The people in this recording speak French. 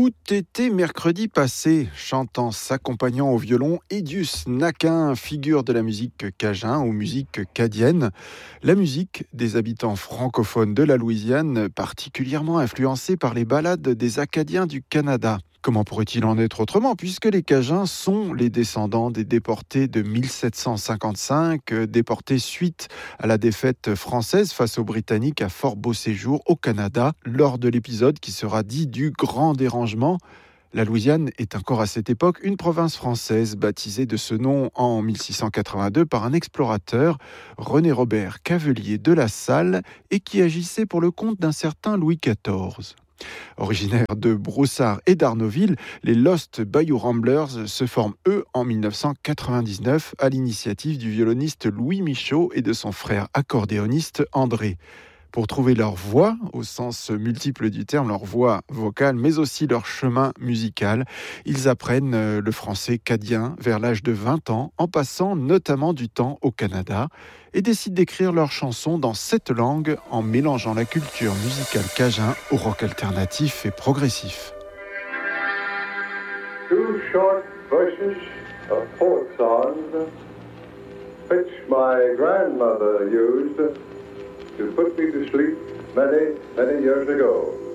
Tout était mercredi passé, chantant, s'accompagnant au violon, Edius Naquin, figure de la musique cajun ou musique cadienne, la musique des habitants francophones de la Louisiane, particulièrement influencée par les ballades des Acadiens du Canada. Comment pourrait-il en être autrement, puisque les Cajuns sont les descendants des déportés de 1755, déportés suite à la défaite française face aux Britanniques à Fort Beauséjour au Canada, lors de l'épisode qui sera dit du Grand Dérangement. La Louisiane est encore à cette époque une province française baptisée de ce nom en 1682 par un explorateur, René Robert Cavelier de La Salle, et qui agissait pour le compte d'un certain Louis XIV. Originaires de Broussard et d'Arnaudville, les Lost Bayou Ramblers se forment eux en 1999 à l'initiative du violoniste Louis Michaud et de son frère accordéoniste André. Pour trouver leur voix, au sens multiple du terme, leur voix vocale, mais aussi leur chemin musical, ils apprennent le français cadien vers l'âge de 20 ans, en passant notamment du temps au Canada, et décident d'écrire leurs chansons dans cette langue en mélangeant la culture musicale cajun au rock alternatif et progressif. Two short verses of folk songs which my grandmother used to put me to sleep many, many years ago.